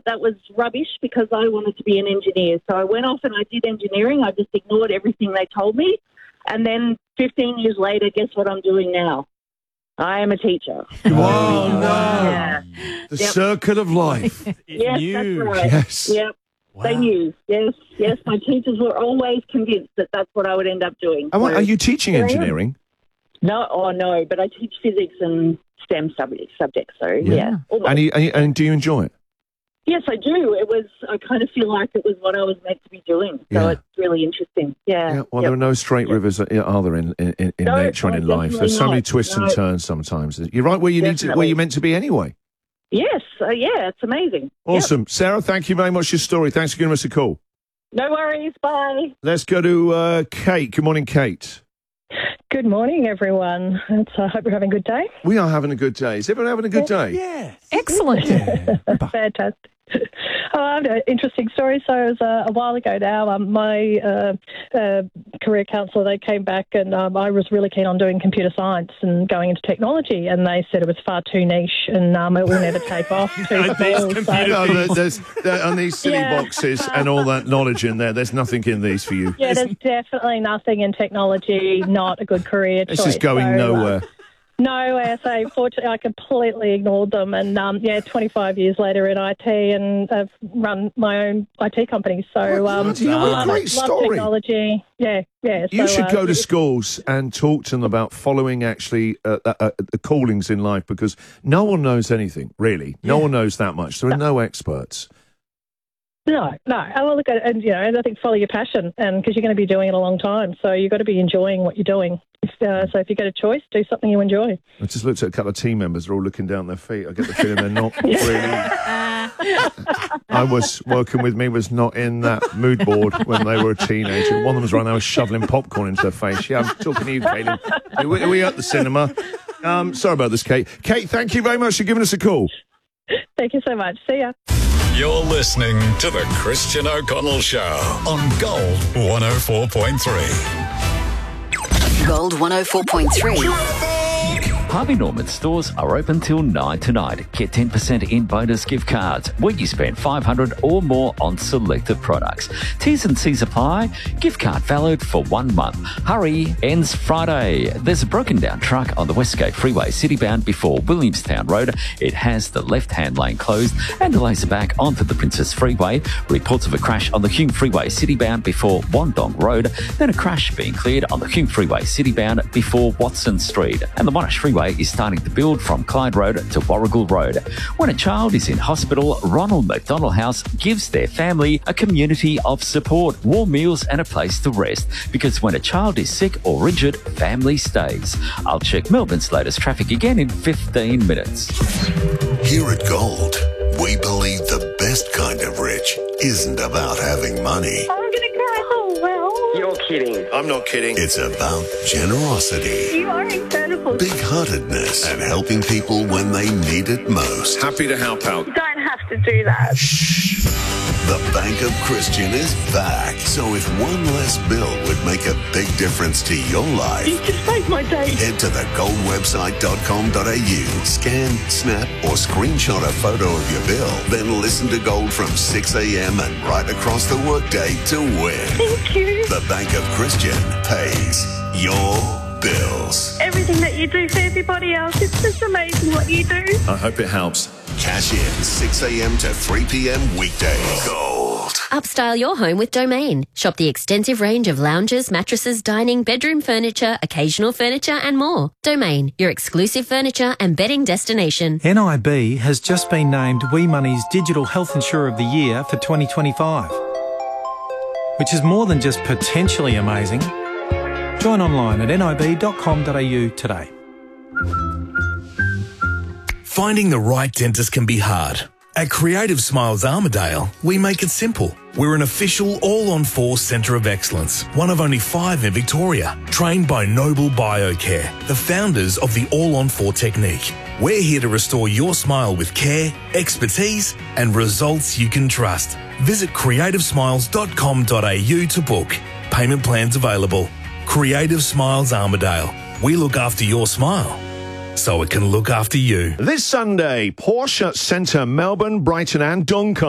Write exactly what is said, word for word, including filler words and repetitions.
thought that was rubbish because I wanted to be an engineer. So I went off and I did engineering. I just ignored everything they told me. And then fifteen years later, guess what I'm doing now? I am a teacher. Wow, no. Yeah. The Yep. circle of life. Yes, knew. that's right. Yes. Yep. Wow. They knew. Yes, yes. My teachers were always convinced that that's what I would end up doing. And what, So- are you teaching Here I am. engineering? No, oh no, but I teach physics and STEM subjects. subjects so yeah. almost. And, you, and, you, and do you enjoy it? Yes, I do. It was. I kind of feel like it was what I was meant to be doing. So Yeah. it's really interesting. Yeah. Yeah, well, Yep. there are no straight rivers, are there, in, in, in No, nature and no, in life? There's so definitely many not. twists and No. turns sometimes. You're right where you need to, where Definitely. you're meant to be anyway. Yes. Uh, yeah. It's amazing. Yep. Awesome. Sarah, thank you very much for your story. Thanks for giving us a call. No worries. Bye. Let's go to uh, Kate. Good morning, Kate. Good morning, everyone. It's, I hope you're having a good day. We are having a good day. Is everyone having a good day? Yes. Excellent. Fantastic. Oh, I have an interesting story. So it was uh, a while ago now. Um, my uh, uh, career counsellor, they came back and um, I was really keen on doing computer science and going into technology, and they said it was far too niche and um, it will never take off. Too No, these small. computer So, No, there- there's, there, on these silly Yeah. boxes and all that knowledge in there, there's nothing in these for you. yeah, there's definitely nothing in technology, not a good career choice. This is going So, uh, nowhere. No, so fortunately I completely ignored them, and um, yeah, twenty-five years later in I T, and I've run my own I T company. So um, Bloody hell, what a love, great love story. technology. Yeah, yeah. You so, should uh, go to it's- schools and talk to them about following actually uh, uh, uh, the callings in life, because no one knows anything, really. No one knows that much. There are no experts. No, no. I will look at it, and you know, and I think follow your passion, and because you're going to be doing it a long time, so you've got to be enjoying what you're doing. If, uh, so if you get a choice, do something you enjoy. I just looked at a couple of team members. They're all looking down their feet. I get the feeling they're not really. I was working with me was not in that mood board when they were a teenager. One of them was running, I was shoveling popcorn into their face. Yeah, I'm talking to you, Caleb. Are we, are we at the cinema? Um, sorry about this, Kate. Kate, thank you very much for giving us a call. Thank you so much. See ya. You're listening to The Christian O'Connell Show on Gold one oh four point three. Gold one oh four point three. Harvey Norman stores are open till nine tonight. Get ten percent in bonus gift cards when you spend five hundred dollars or more on selected products. T's and C's apply. Gift card valid for one month. Hurry, ends Friday. There's a broken down truck on the Westgate Freeway citybound before Williamstown Road. It has the left-hand lane closed and delays it back onto the Princess Freeway. Reports of a crash on the Hume Freeway citybound before Wandong Road. Then a crash being cleared on the Hume Freeway citybound before Watson Street. And the Monash Freeway is starting to build from Clyde Road to Warrigal Road. When a child is in hospital, Ronald McDonald House gives their family a community of support, warm meals and a place to rest. Because when a child is sick or injured, family stays. I'll check Melbourne's latest traffic again in fifteen minutes. Here at Gold, we believe the best kind of rich isn't about having money. I'm gonna cry. Oh well. You're kidding. I'm not kidding. It's about generosity, You are incredible. big-heartedness, and helping people when they need it most. Happy to help out. You don't have to do that. The Bank of Christian is back. So if one less bill would make a big difference to your life, You just saved my day. head to the gold website dot com dot a u, scan, snap, or screenshot a photo of your bill, then listen to Gold from six a.m. and right across the workday to win. Thank you. The Bank of Christian pays your bills. Everything that you do for everybody else, it's just amazing what you do. I hope it helps. Cash in six a.m. to three p.m. weekdays. Gold. Upstyle your home with Domain. Shop the extensive range of lounges, mattresses, dining, bedroom furniture, occasional furniture and more. Domain, your exclusive furniture and bedding destination. N I B has just been named We Money's Digital Health Insurer of the Year for twenty twenty-five, which is more than just potentially amazing. Join online at n i b dot com dot a u today. Finding the right dentist can be hard. At Creative Smiles Armidale, we make it simple. We're an official all-on-four centre of excellence, one of only five in Victoria, trained by Noble Biocare, the founders of the all-on-four technique. We're here to restore your smile with care, expertise and results you can trust. Visit creative smiles dot com dot a u to book. Payment plans available. Creative Smiles Armidale. We look after your smile so it can look after you. This Sunday, Porsche Centre, Melbourne, Brighton and Duncombe.